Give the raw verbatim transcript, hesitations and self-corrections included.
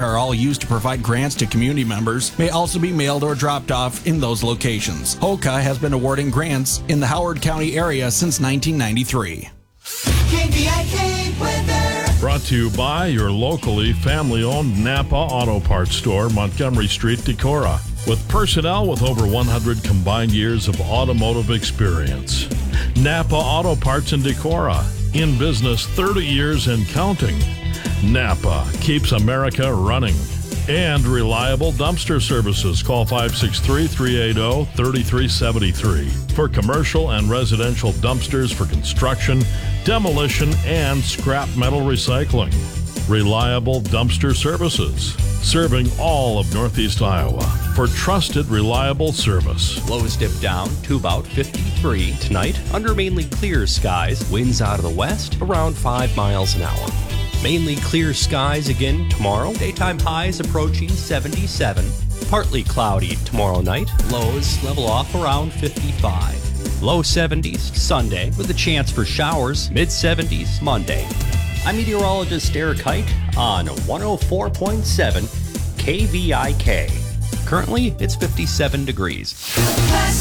are all used to provide grants to community members may also be mailed or dropped off in those locations. H O C A has been awarding grants in the Howard County area since nineteen ninety-three. K V I K weather. Brought to you by your locally family-owned Napa Auto Parts store, Montgomery Street, Decorah, with personnel with over one hundred combined years of automotive experience. Napa Auto Parts in Decorah, in business thirty years and counting. Napa keeps America running. And reliable dumpster services. Call five six three, three eight zero, three three seven three for commercial and residential dumpsters for construction, demolition, and scrap metal recycling. Reliable dumpster services, serving all of Northeast Iowa for trusted, reliable service. Lows dip down to about fifty-three tonight under mainly clear skies. Winds out of the west around five miles an hour. Mainly clear skies again tomorrow. Daytime highs approaching seventy-seven. Partly cloudy tomorrow night. Lows level off around fifty-five. Low seventies Sunday with a chance for showers. Mid seventies Monday. I'm meteorologist Eric Hite on one oh four point seven K V I K. Currently, it's fifty-seven degrees.